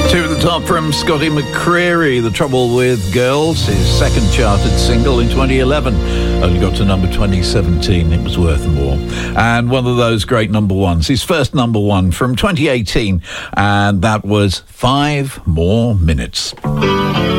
Two at the top from Scotty McCreery, The Trouble with Girls, his second charted single in 2011. Only got to number 2017, It Was Worth More. And one of those great number ones, his first number one from 2018, and that was 5 More Minutes.